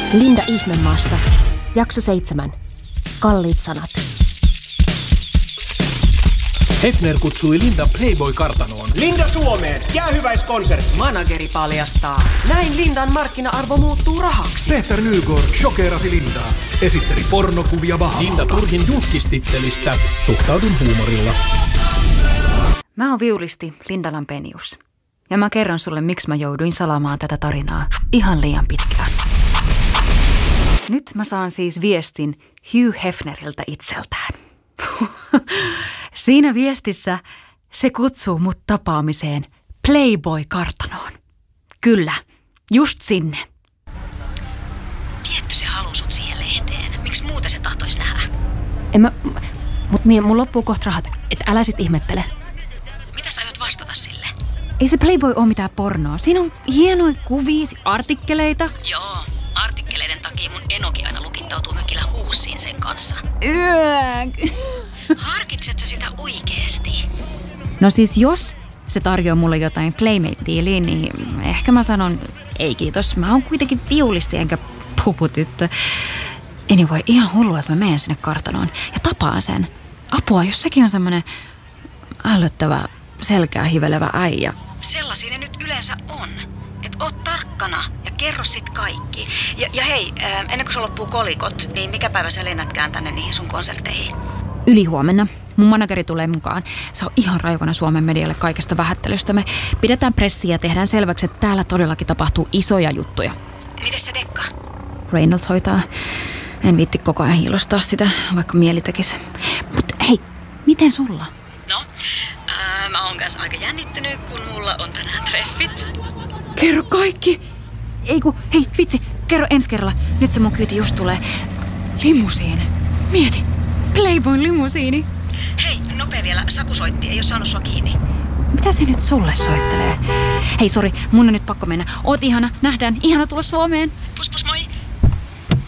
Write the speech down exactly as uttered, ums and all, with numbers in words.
Linda Ihmemaassa. Jakso seitsemän. Kalliit sanat. Hefner kutsui Lindan Playboy-kartanoon. Linda Suomeen! Jäähyväiskonsertti! Manageri paljastaa. Näin Lindan markkina-arvo muuttuu rahaksi. Peter Nygård shokerasi Lindaa. Esitteli pornokuvia Bahamalla. Linda Turhin julkistittelistä. Suhtaudun huumorilla. Mä oon viulisti Linda Lampenius. Ja mä kerron sulle, miksi mä jouduin salaamaan tätä tarinaa ihan liian pitkään. Nyt mä saan siis viestin Hugh Hefneriltä itseltään. Siinä viestissä se kutsuu mut tapaamiseen Playboy-kartanoon. Kyllä, just sinne. Tietty se haluu sut siihen lehteen. Miksi muuten se tahtois nähdä? En mä, mut mie, mun loppuu kohta rahat, et älä sit ihmettele. Mitä sä aiot vastata sille? Ei se Playboy oo mitään pornoa. Siinä on hienoja kuvia, artikkeleita. Joo, artikkeleiden takia mun enokin aina lukittautuu mökillä huussiin sen kanssa. Yök. Harkitset sä sitä oikeesti? No siis jos se tarjoaa mulle jotain Playmate-diiliä, niin ehkä mä sanon ei kiitos. Mä oon kuitenkin viulisti enkä puputyttö. Anyway, ihan hullua, että mä menen sinne kartanoon ja tapaan sen. Apua, jos sekin on semmonen ällöttävä, selkää hivelevä äijä. Sellaisia ne nyt yleensä on. Et oo tarkkana ja kerro sit kaikki. Ja, ja hei, äh, ennen kuin se loppuu kolikot, niin mikä päivä sä lennätkään tänne niihin sun konsertteihin? Ylihuomenna. Mun manageri tulee mukaan. Se on ihan raikona Suomen medialle kaikesta vähättelystä. Me pidetään pressiä ja tehdään selväksi, että täällä todellakin tapahtuu isoja juttuja. Mites se Dekka? Reynolds hoitaa. En viitti koko ajan hiilostaa sitä, vaikka mieli tekisi. Mut hei, miten sulla? No, ää, mä oon kanssa aika jännittynyt, kun mulla on tänään treffit. Kerro kaikki. Ei ku, hei vitsi, kerro ensi kerralla. Nyt se mun kyyti just tulee. Limusiini. Mieti. Playboyn limusiini. Hei, nopea vielä. Saku soitti, ei oo saanut sua kiinni. Mitä se nyt sulle soittelee? Hei, sori, mun on nyt pakko mennä. Oot ihana, nähdään. Ihana tulla Suomeen. Pus pus moi.